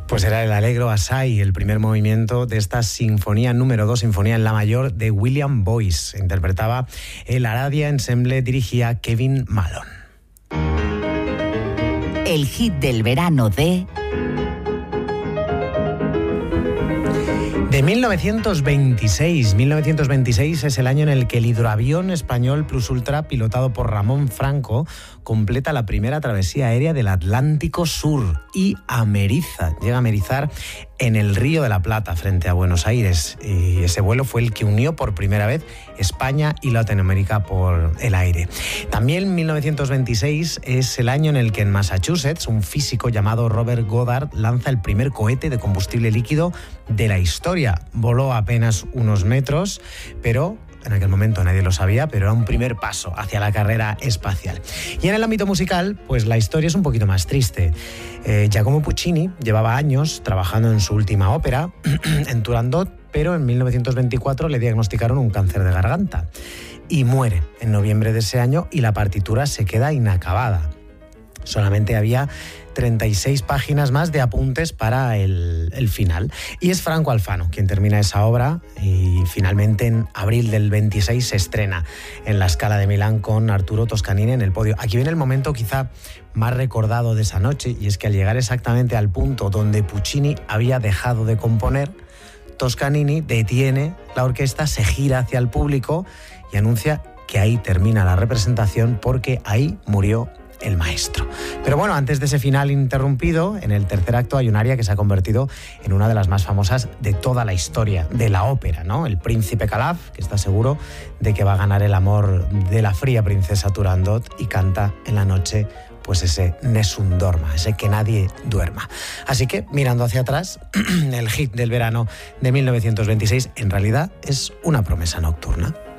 Pues era el Allegro Assai, el primer movimiento de esta sinfonía número 2, sinfonía en la mayor de William Boyce. Interpretaba el Aradia Ensemble, dirigía Kevin Malone. El hit del verano de 1926. 1926 es el año en el que el hidroavión español Plus Ultra, pilotado por Ramón Franco, completa la primera travesía aérea del Atlántico Sur y ameriza, llega a amerizar en el Río de la Plata, frente a Buenos Aires. Y ese vuelo fue el que unió por primera vez España y Latinoamérica por el aire. También 1926 es el año en el que en Massachusetts un físico llamado Robert Goddard lanza el primer cohete de combustible líquido de la historia. Voló apenas unos metros, pero en aquel momento nadie lo sabía, pero era un primer paso hacia la carrera espacial. Y en el ámbito musical, pues la historia es un poquito más triste. Giacomo Puccini llevaba años trabajando en su última ópera, en Turandot, pero en 1924 le diagnosticaron un cáncer de garganta y muere en noviembre de ese año y la partitura se queda inacabada. Solamente había 36 páginas más de apuntes para el final. Y es Franco Alfano quien termina esa obra y finalmente en abril del 26 se estrena en la Scala de Milán con Arturo Toscanini en el podio. Aquí viene el momento quizá más recordado de esa noche, y es que al llegar exactamente al punto donde Puccini había dejado de componer, Toscanini detiene la orquesta, se gira hacia el público y anuncia que ahí termina la representación porque ahí murió el maestro. Pero bueno, antes de ese final interrumpido, en el tercer acto hay un aria que se ha convertido en una de las más famosas de toda la historia de la ópera, ¿no? El príncipe Calaf, que está seguro de que va a ganar el amor de la fría princesa Turandot, y canta en la noche pues ese Nessun Dorma, ese que nadie duerma. Así que, mirando hacia atrás, el hit del verano de 1926 en realidad es una promesa nocturna.